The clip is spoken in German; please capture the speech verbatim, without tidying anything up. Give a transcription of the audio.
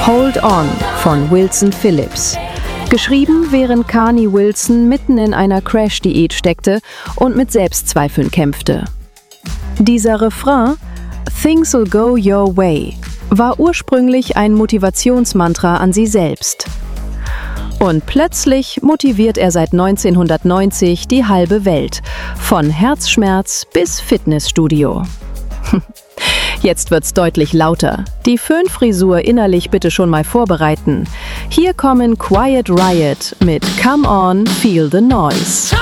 Hold On von Wilson Phillips. Geschrieben, während Carnie Wilson mitten in einer Crash-Diät steckte und mit Selbstzweifeln kämpfte. Dieser Refrain, "Things'll go your way", war ursprünglich ein Motivationsmantra an sie selbst. Und plötzlich motiviert er seit neunzehnhundertneunzig die halbe Welt, von Herzschmerz bis Fitnessstudio. Jetzt wird's deutlich lauter. Die Föhnfrisur innerlich bitte schon mal vorbereiten. Hier kommen Quiet Riot mit Come On, Feel the Noise.